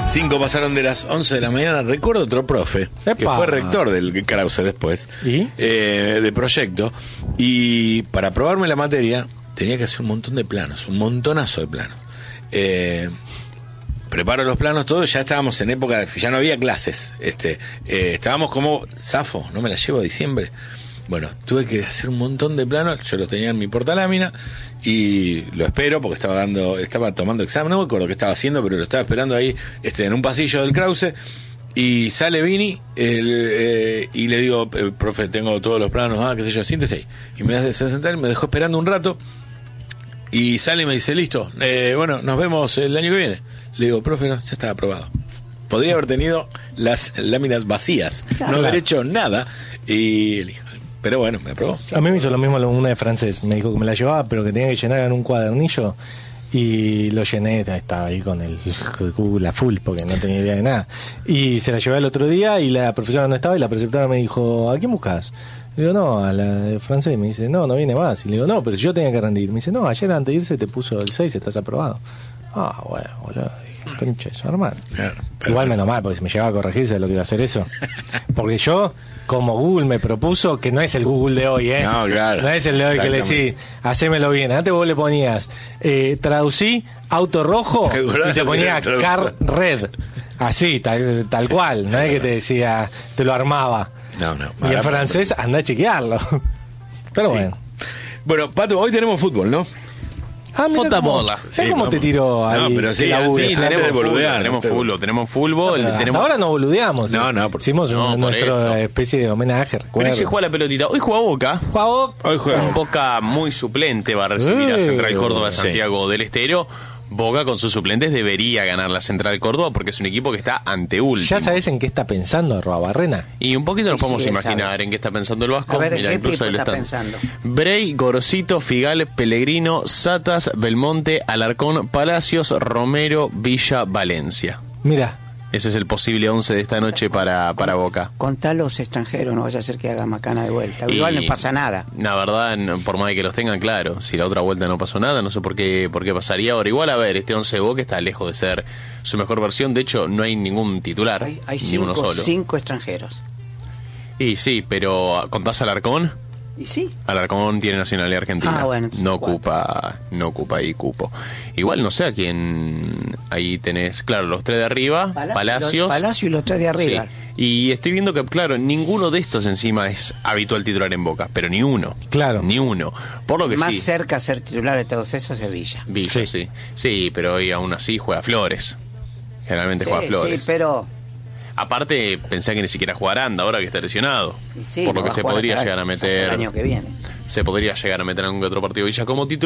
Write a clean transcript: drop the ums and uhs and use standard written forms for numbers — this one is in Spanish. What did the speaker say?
5 pasaron de las 11 de la mañana. Recuerdo otro profe, que fue rector del Krause después, de proyecto. Y para aprobarme la materia, tenía que hacer un montón de planos, un montonazo de planos. Preparo los planos, todo, ya estábamos en época, ya no había clases. Estábamos como zafo, no me la llevo a diciembre. Bueno, tuve que hacer un montón de planos, yo los tenía en mi portalámina y lo espero porque estaba tomando examen, no me acuerdo qué estaba haciendo, pero lo estaba esperando ahí en un pasillo del Krause y sale Vini y le digo, profe, tengo todos los planos, qué sé yo, siéntese ahí. Y me hace sentar, me dejó esperando un rato y sale y me dice, listo, bueno, nos vemos el año que viene. Le digo, profe, no, ya está aprobado. Podría haber tenido las láminas vacías, no haber hecho nada y el hijo. Pero bueno, me aprobó. A mí me hizo lo mismo una de francés. Me dijo que me la llevaba, pero que tenía que llenar en un cuadernillo. Y lo llené, estaba ahí con el Google a full, porque no tenía idea de nada. Y se la llevé el otro día y la profesora no estaba y la preceptora me dijo, ¿a quién buscas? Le digo, no, a la de francés. Me dice, no viene más. Y le digo, no, pero yo tenía que rendir. Me dice, no, ayer antes de irse te puso el 6, estás aprobado. Bueno, boludo. Concha de su hermano. Igual menos mal, porque si me llevaba a corregirse lo que iba a hacer eso. Porque yo, como Google me propuso, que no es el Google de hoy, No, claro. No es el de hoy que le decís, hacémelo bien. Antes vos le ponías, traducí auto rojo y te ponía car red. Así, tal cual. No es que te decía, te lo armaba. No. Y en francés, anda a chequearlo. Pero bueno. Bueno, Pato, hoy tenemos fútbol, ¿no? Fotabola. ¿Sabes cómo te tiró ahí? No, pero sí, tenemos fútbol. Ahora no boludeamos. No, hicimos nuestra especie de homenaje, recuerdo. Pero se juega la pelotita. Hoy juega Boca. Hoy juega. Un Boca muy suplente va a recibir a Central Córdoba de Santiago del Estero. Boca con sus suplentes debería ganar la Central Córdoba porque es un equipo que está anteúltimo. ¿Ya sabes en qué está pensando Arroabarrena? Y un poquito nos podemos imaginar en qué está pensando el Vasco. A ver, Mira, ¿qué incluso está pensando? Bray, Gorosito, Figales, Pellegrino, Satas, Belmonte, Alarcón, Palacios, Romero, Villa, Valencia. Mira. Ese es el posible 11 de esta noche para Boca. Contá los extranjeros, no vaya a ser que haga macana de vuelta. Igual no pasa nada. La verdad, por más de que los tengan, claro. Si la otra vuelta no pasó nada, no sé por qué pasaría ahora. Igual, a ver, este 11 de Boca está lejos de ser su mejor versión. De hecho, no hay ningún titular. Hay ni uno solo. 5 extranjeros. Y sí, pero ¿contás al Alarcón? ¿Y sí? Alarcón tiene nacionalidad argentina. Bueno, no ocupa ahí cupo. Igual no sé a quién. Ahí tenés, claro, los 3 de arriba, Palacios. Palacio y los 3 de arriba. Sí. Y estoy viendo que, claro, ninguno de estos encima es habitual titular en Boca, pero ni uno. Claro. Ni uno. Por lo que más sí. cerca a ser titular de todos esos es Villa. Villa, sí. Sí, pero hoy aún así juega Flores. Generalmente juega Flores. Sí, pero... Aparte, pensé que ni siquiera jugará Aranda ahora que está lesionado. Sí, por lo que se podría llegar a meter. El año que viene. Se podría llegar a meter en algún otro partido Villa como titular.